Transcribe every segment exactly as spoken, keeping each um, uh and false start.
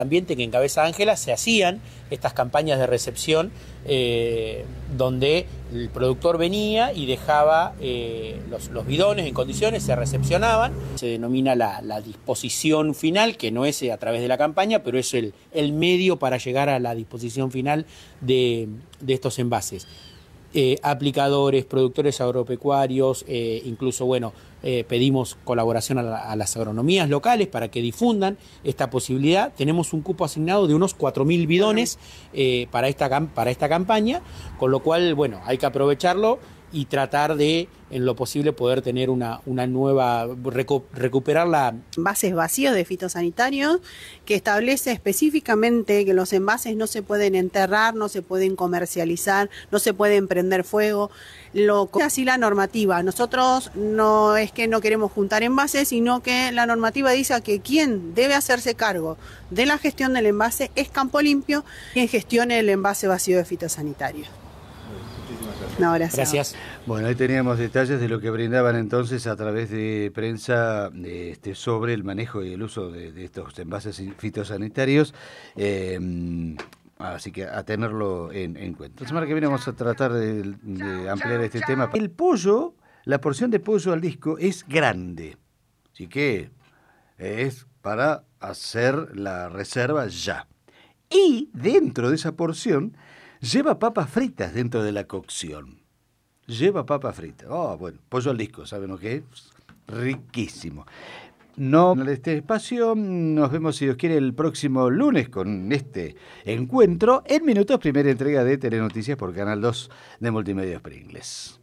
ambiente que encabeza Ángela, se hacían estas campañas de recepción eh, donde el productor venía y dejaba eh, los, los bidones en condiciones, se recepcionaban. Se denomina la, la disposición final, que no es a través de la campaña, pero es el, el medio para llegar a la disposición final de, de estos envases. Eh, aplicadores, productores agropecuarios, eh, incluso, bueno, eh, pedimos colaboración a, la, a las agronomías locales para que difundan esta posibilidad. Tenemos un cupo asignado de unos cuatro mil bidones eh, para, esta, para esta campaña, con lo cual, bueno, hay que aprovecharlo y tratar de, en lo posible, poder tener una, una nueva, recu recuperar la... Envases vacíos de fitosanitarios, que establece específicamente que los envases no se pueden enterrar, no se pueden comercializar, no se pueden prender fuego. Lo así la normativa. Nosotros no es que no queremos juntar envases, sino que la normativa dice que quien debe hacerse cargo de la gestión del envase es Campo Limpio, quien gestione el envase vacío de fitosanitarios. No, gracias. Gracias. Bueno, ahí teníamos detalles de lo que brindaban entonces a través de prensa este, sobre el manejo y el uso de, de estos envases fitosanitarios. Eh, así que a tenerlo en, en cuenta. La semana que viene vamos a tratar de, de ampliar este tema. El pollo, la porción de pollo al disco es grande. Así que es para hacer la reserva ya. Y dentro de esa porción lleva papas fritas dentro de la cocción. Lleva papas fritas. Oh, bueno, pollo al disco, ¿saben lo que es? Riquísimo. No en este espacio, nos vemos si Dios quiere el próximo lunes con este encuentro. En minutos, primera entrega de Telenoticias por Canal dos de Multimedios Pringles.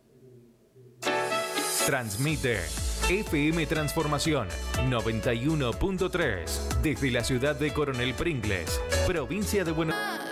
Transmite F M Transformación noventa y uno punto tres desde la ciudad de Coronel Pringles, provincia de Buenos Aires.